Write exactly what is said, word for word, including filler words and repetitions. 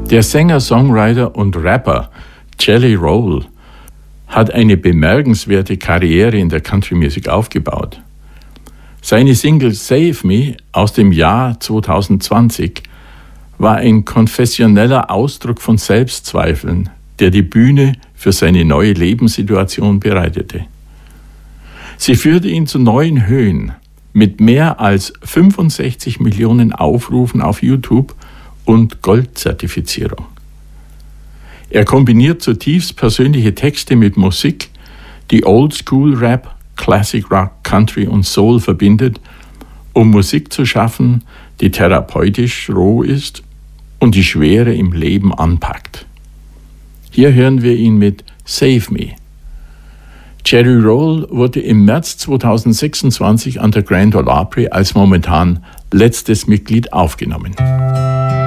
Der Sänger, Songwriter und Rapper Jelly Roll hat eine bemerkenswerte Karriere in der Country-Musik aufgebaut. Seine Single Save Me aus dem Jahr zwanzig zwanzig war ein konfessioneller Ausdruck von Selbstzweifeln, der die Bühne für seine neue Lebenssituation bereitete. Sie führte ihn zu neuen Höhen mit mehr als fünfundsechzig Millionen Aufrufen auf YouTube und Goldzertifizierung. Er kombiniert zutiefst persönliche Texte mit Musik, die Oldschool-Rap, Classic Rock, Country und Soul verbindet, um Musik zu schaffen, die therapeutisch roh ist und die Schwere im Leben anpackt. Hier hören wir ihn mit Save Me. Jerry Roll wurde im März zwanzig sechsundzwanzig an der Grand Ole Opry als momentan letztes Mitglied aufgenommen.